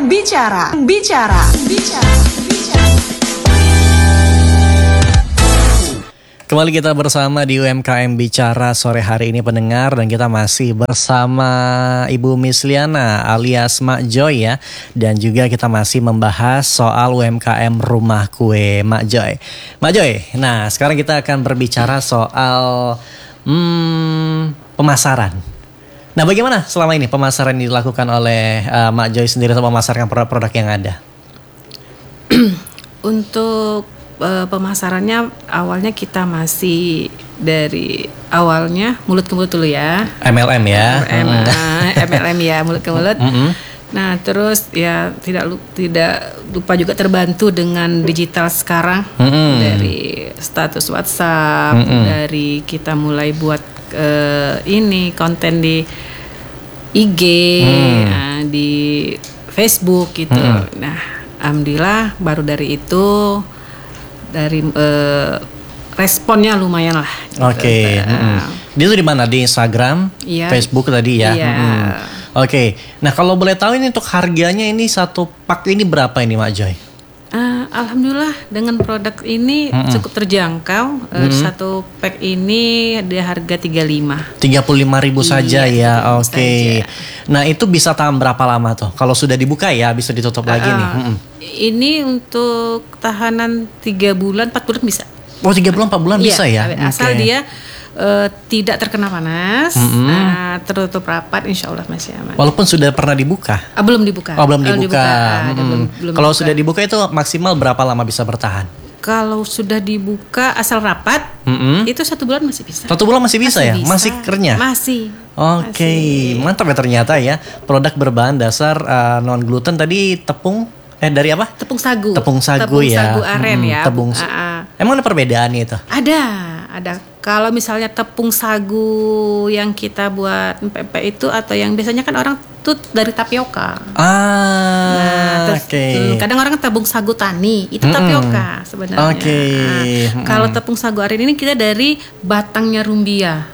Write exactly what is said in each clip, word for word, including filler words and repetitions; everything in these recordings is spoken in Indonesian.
Bicara, bicara, bicara, bicara. Kembali kita bersama di U M K M Bicara sore hari ini pendengar, dan kita masih bersama Ibu Misliana alias Mak Joy ya. Dan juga kita masih membahas soal U M K M Rumah Kue Mak Joy. Mak Joy, nah sekarang kita akan berbicara soal hmm, pemasaran. Nah, bagaimana selama ini pemasaran yang dilakukan oleh uh, Mak Joy sendiri untuk memasarkan produk-produk yang ada? Untuk uh, pemasarannya awalnya kita masih dari awalnya mulut ke mulut dulu ya. M L M ya. M L M, uh, M L M ya, mulut ke mulut. Mm-hmm. Nah, terus ya tidak tidak lupa juga terbantu dengan digital sekarang, mm-hmm. dari status WhatsApp, mm-hmm. dari kita mulai buat Uh, ini konten di I G, hmm. nah, di Facebook gitu. Hmm. Nah, alhamdulillah baru dari itu dari uh, responnya lumayan lah. Gitu. Oke. Okay. Uh, hmm. Dia tuh di mana? Di Instagram, iya. Facebook tadi ya. Iya. Hmm. Oke. Okay. Nah, kalau boleh tahu ini untuk harganya ini satu pak ini berapa ini Mak Joy? Uh, Alhamdulillah dengan produk ini mm-hmm. cukup terjangkau. Uh, mm-hmm. Satu pack ini ada harga tiga puluh lima. tiga puluh lima ribu saja iya, ya. Oke. Okay. Nah, itu bisa tahan berapa lama tuh? Kalau sudah dibuka ya bisa ditutup uh, lagi nih. Mm-hmm. Ini untuk tahanan tiga bulan, empat bulan bisa. Oh, tiga bulan, empat bulan iya, bisa ya. Asal okay. dia Uh, tidak terkena panas, mm-hmm. uh, tertutup rapat, insya Allah masih aman. Walaupun sudah pernah dibuka? Ah, belum dibuka. Oh, belum dibuka. dibuka. Hmm. belum, belum Kalau dibuka. Sudah dibuka itu maksimal berapa lama bisa bertahan? Kalau sudah dibuka asal rapat, mm-hmm. itu satu bulan masih bisa. Satu bulan masih bisa masih ya? Bisa. Masih kerenyah? Masih. Oke, okay. Mantap ya ternyata ya. Produk berbahan dasar uh, non gluten tadi tepung. Eh dari apa? Tepung sagu. Tepung sagu tepung ya. Tepung sagu aren hmm, ya. Tepung. Uh-uh. Emang ada perbedaannya itu? Ada, ada. Kalau misalnya tepung sagu yang kita buat pempek itu atau yang biasanya kan orang tuh dari tapioka. Ah. Nah, oke. Okay. Kadang orang tepung sagu tani itu tapioka mm-hmm. sebenarnya. Oke. Okay. Nah, mm-hmm. Kalau tepung sagu aren ini kita dari batangnya rumbia.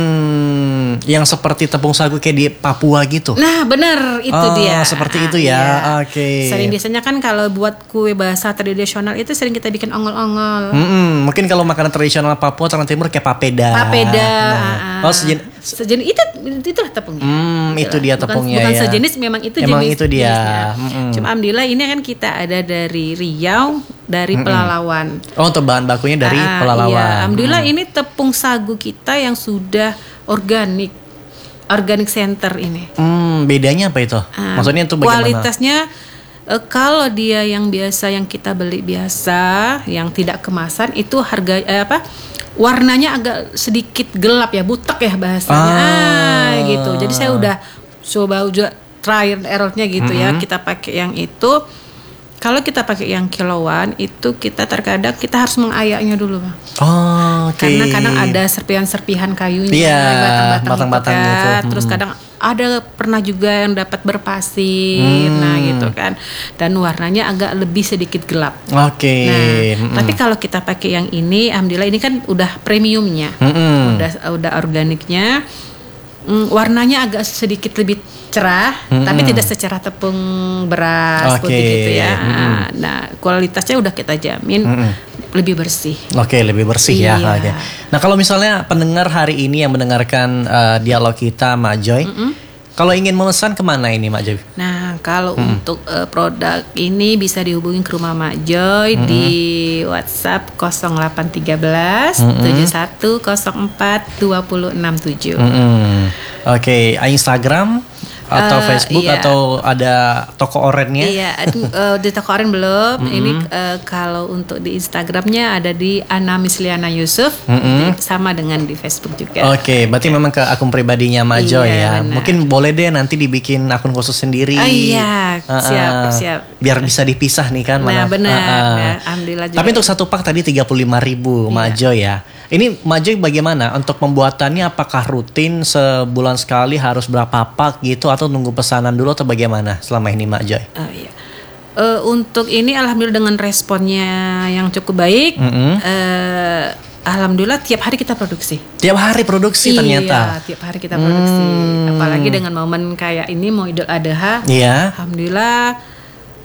Hmm. Yang seperti tepung sagu kayak di Papua gitu. Nah, benar itu oh, dia. Seperti itu ya. Iya. Oke. Okay. Sering biasanya kan kalau buat kue basah tradisional itu sering kita bikin ongol-ongol. Mm-mm. Mungkin kalau makanan tradisional Papua Tanah Timur kayak papeda. Papeda. Nah. Oh, sejenis. Sejenis itu itulah tepungnya. Hmm, itu dia tepungnya bukan, ya. Bukan sejenis, memang itu memang jenis. itu dia. Mm-hmm. Cuma alhamdulillah ini kan kita ada dari Riau, dari mm-hmm. Pelalawan. Oh, untuk bahan bakunya dari ah, Pelalawan. Iya, alhamdulillah mm. ini tepung sagu kita yang sudah organik. Organic center ini. Hmm, bedanya apa itu? Ah, Maksudnya itu bagaimana? Kualitasnya uh, kalau dia yang biasa yang kita beli biasa, yang tidak kemasan itu harga eh, apa? Warnanya agak sedikit gelap ya, butek ya bahasanya. Ah, ah gitu. Jadi saya udah coba juga try and error-nya gitu mm-hmm. ya. Kita pakai yang itu. Kalau kita pakai yang kiloan itu kita terkadang kita harus mengayaknya dulu, Bang. Oh, oke. Okay. Karena kadang ada serpihan-serpihan kayunya, yeah, batang-batang, batang-batang gitu, itu. kan. Terus hmm. kadang ada pernah juga yang dapat berpasir, hmm. nah gitu kan. Dan warnanya agak lebih sedikit gelap. Oke. Okay. Nah, hmm. tapi kalau kita pakai yang ini, alhamdulillah ini kan udah premiumnya, hmm. udah udah organiknya. Mm, warnanya agak sedikit lebih cerah, mm-hmm. tapi tidak secerah tepung beras okay. putih gitu ya. Mm-hmm. Nah, kualitasnya udah kita jamin mm-hmm. lebih bersih. Oke, okay, lebih bersih iya. ya. Okay. Nah, kalau misalnya pendengar hari ini yang mendengarkan uh, dialog kita, Mak Joy, mm-hmm. kalau ingin memesan kemana ini, Mak Joy? Nah, kalau hmm. untuk uh, produk ini bisa dihubungi ke rumah Mak Joy hmm. di WhatsApp nol delapan satu tiga tujuh satu nol empat dua enam tujuh. Hmm. Oke, okay. Instagram atau uh, Facebook iya. atau ada toko orennya? Iya, uh, di toko oren belum. Mm-hmm. Ini uh, kalau untuk di Instagramnya ada di Ana Misliana Yusuf, mm-hmm. sama dengan di Facebook juga. Oke, okay, berarti ya. Memang ke akun pribadinya Mak Joy iya, ya. Benar. Mungkin boleh deh nanti dibikin akun khusus sendiri. Oh, iya, uh, siap, siap. Biar bisa dipisah nih kan. Nah, mana, benar. Uh, uh. Ya, alhamdulillah juga. Tapi untuk satu pak tadi tiga puluh lima ribu, iya. Mak Joy ya. Ini Mak Joy bagaimana untuk pembuatannya? Apakah rutin sebulan sekali harus berapa pak gitu atau nunggu pesanan dulu atau bagaimana selama ini Mak Joy? Oh iya. Uh, untuk ini alhamdulillah dengan responnya yang cukup baik. Mm-hmm. Uh, alhamdulillah tiap hari kita produksi. Tiap hari produksi iya, ternyata. Iya, tiap hari kita produksi. Hmm. Apalagi dengan momen kayak ini mau Idul Adha. Iya. Alhamdulillah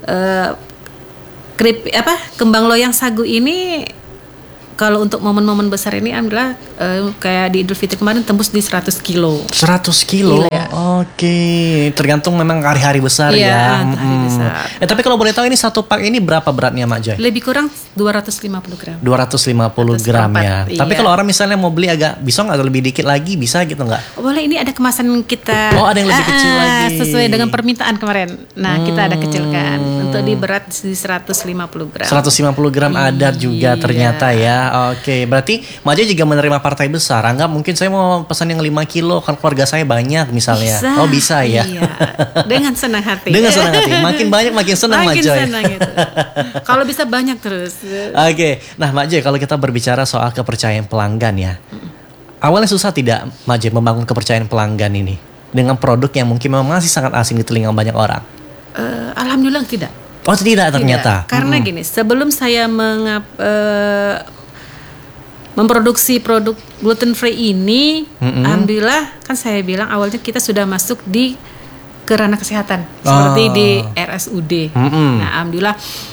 uh, krip apa kembang loyang sagu ini kalau untuk momen-momen besar ini alhamdulillah uh, kayak di Idul Fitri kemarin tembus di seratus kilo. seratus kilo. Gila, ya? Oke, tergantung memang hari-hari besar iya, ya. hari Hmm. besar. Eh tapi kalau boleh tahu ini satu pak ini berapa beratnya Mak Joy? Lebih kurang dua ratus lima puluh gram. dua ratus lima puluh gram ya. Iya. Tapi kalau orang misalnya mau beli agak bisa nggak lebih dikit lagi bisa gitu nggak? Oh, boleh, ini ada kemasan kita. Oh, ada yang lebih Ah, kecil lagi. Sesuai dengan permintaan kemarin. Nah, kita ada kecilkan Hmm. untuk di berat di seratus lima puluh gram. seratus lima puluh gram ada juga Iya. ternyata ya. Oke, berarti Mak Joy juga menerima partai besar. Anggap mungkin saya mau pesan yang lima kilo kan keluarga saya banyak misalnya. Bisa. Oh bisa ya. Iya. Dengan senang hati. Dengan senang hati. Makin banyak makin senang Mak Makin Joy. senang gitu. Kalau bisa banyak terus. Oke, nah Mak Joy kalau kita berbicara soal kepercayaan pelanggan ya. Awalnya susah tidak Mak Joy membangun kepercayaan pelanggan ini dengan produk yang mungkin memang masih sangat asing di telinga banyak orang? Eh, Alhamdulillah tidak. Oh tidak ternyata. Tidak. Karena gini, sebelum saya mengap, eh, memproduksi produk gluten free ini, Mm-mm. alhamdulillah kan saya bilang awalnya kita sudah masuk di ke ranah kesehatan seperti Ah. di R S U D. Mm-mm. Nah, alhamdulillah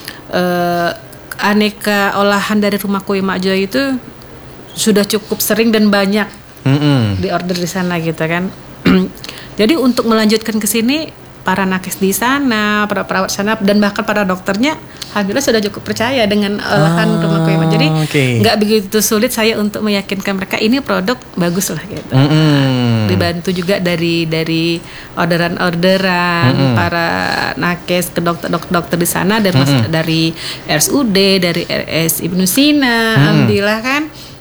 eh, aneka olahan dari rumah kue Mak Joy itu sudah cukup sering dan banyak Mm-mm. di order di sana gitu kan. Jadi untuk melanjutkan ke sini para nakes di sana, para perawat sana dan bahkan para dokternya alhamdulillah sudah cukup percaya dengan olahan Ah, rumah kue Mak. Jadi oke. nggak begitu sulit saya untuk meyakinkan mereka ini produk bagus lah gitu. Mm-mm. Dibantu juga dari dari orderan-orderan para nakes ke dokter-dokter di sana dari mas- dari R S U D, dari R S Ibnu Sina, alhamdulillah kan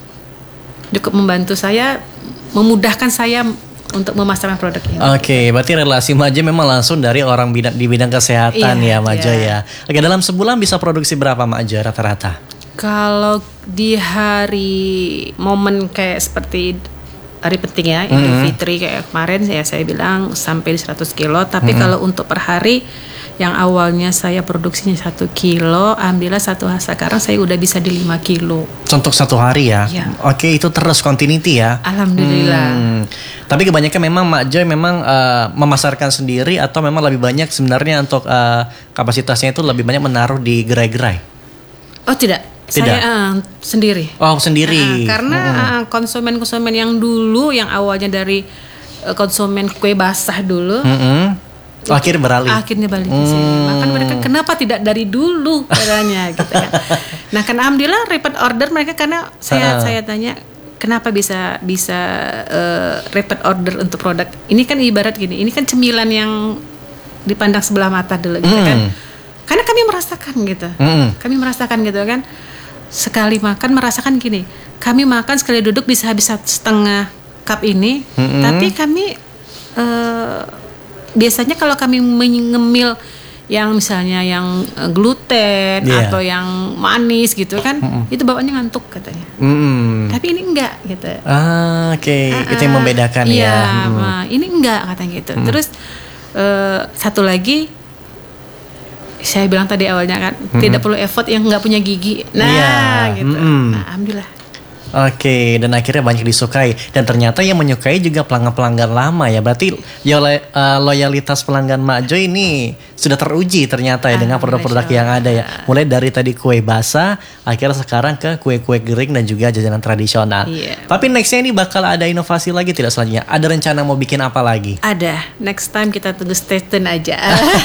cukup membantu saya, memudahkan saya untuk memasarkan produk ini. Oke, berarti relasi Mak Joy memang langsung dari orang bidang di bidang kesehatan Iya, ya Mak Joy iya. ya. Oke, dalam sebulan bisa produksi berapa Mak Joy rata-rata? Kalau di hari momen kayak seperti hari penting ya, Idul Fitri kayak kemarin ya saya bilang sampai seratus kilo. Tapi kalau untuk per hari yang awalnya saya produksinya satu kilo, alhamdulillah satu hari sekarang saya udah bisa di lima kilo. Untuk satu hari ya? Iya. Oke, itu terus continuity ya? Alhamdulillah. Hmm. Tapi kebanyakan memang Mak Joy memang eh, memasarkan sendiri atau memang lebih banyak sebenarnya untuk eh, kapasitasnya itu lebih banyak menaruh di gerai-gerai? Oh tidak, Tidak. saya eh, sendiri. Oh sendiri? Ah, karena ah, konsumen-konsumen yang dulu yang awalnya dari eh, konsumen kue basah dulu, Mm-mm. Oh, akhirnya beralih? akhirnya balik ke sini. Maka mereka kenapa tidak dari dulu katanya gitu kan. Nah, kan alhamdulillah repeat order mereka karena saya Ah. saya tanya kenapa bisa bisa eh, repeat order untuk produk. Ini kan ibarat gini, ini kan cemilan yang dipandang sebelah mata dulu gitu Hmm. kan. Karena kami merasakan gitu. Mm-mm. Kami merasakan gitu kan. Sekali makan merasakan gini. Kami makan sekali duduk bisa habis setengah cup ini, Mm-mm. tapi kami eh, biasanya kalau kami mengemil yang misalnya yang eh, gluten Iya. atau yang manis gitu kan, itu bawaannya ngantuk katanya. Mm-mm. Tapi ini enggak gitu. Ah, oke, itu yang Ah, membedakan iya, ya. Mm. nah, ini enggak katanya gitu. Terus eh, satu lagi saya bilang tadi awalnya kan tidak perlu effort yang nggak punya gigi. Nah, Iya, gitu. mm-mm. Nah, alhamdulillah. Oke, dan akhirnya banyak disukai dan ternyata yang menyukai juga pelanggan-pelanggan lama ya. Berarti ya, lo- uh, loyalitas pelanggan Mak Joy ini sudah teruji ternyata ya dengan produk-produk yang ada ya. Mulai dari tadi kue basah, akhirnya sekarang ke kue-kue kering dan juga jajanan tradisional. Iya. Tapi nextnya ini bakal ada inovasi lagi tidak selanjutnya? Ada rencana mau bikin apa lagi? Ada. Next time kita tunggu stay tune aja.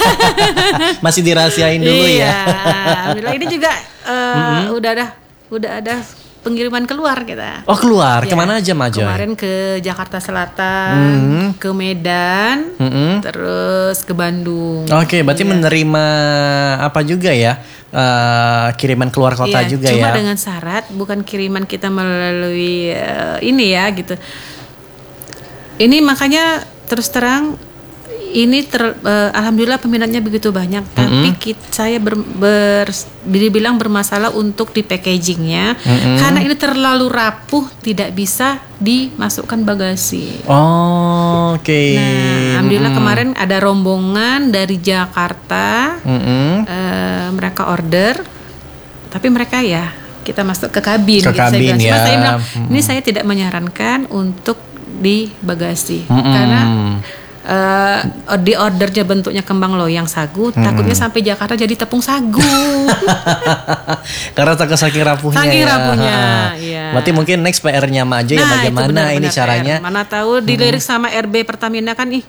Masih dirahasiain dulu Iya. ya. Alhamdulillah ini juga eh, udah ada udah ada pengiriman keluar kita. Oh keluar, Ya, kemana aja Mak Joy? kemarin ke Jakarta Selatan, Mhm. ke Medan, Mm-mm. terus ke Bandung. Oke, berarti Iya. menerima apa juga ya? Eh, kiriman keluar kota Iya, juga cuma ya. dengan syarat bukan kiriman kita melalui eh, ini ya gitu. Ini makanya terus terang ini ter, eh, alhamdulillah peminatnya begitu banyak, tapi kit- saya ber, ber, dibilang bermasalah untuk di packagingnya karena ini terlalu rapuh, tidak bisa dimasukkan bagasi. Oh, oke. Nah, alhamdulillah kemarin ada rombongan dari Jakarta, Mm-mm. eh, mereka order, tapi mereka ya kita masuk ke kabin. Ke gitu. Saya kabin, bilang. Cuma ya. saya bilang Mm-mm. ini saya tidak menyarankan untuk di bagasi Mm-mm. karena uh, di ordernya bentuknya kembang loyang sagu, hmm. takutnya sampai Jakarta jadi tepung sagu. Karena takut saking rapuhnya. Saking ya. rapuhnya. Ya. Berarti mungkin next P R-nya Mak Jo ya, nah, bagaimana benar, ini benar caranya? P R. Mana tahu dilirik hmm. sama R B Pertamina kan, ih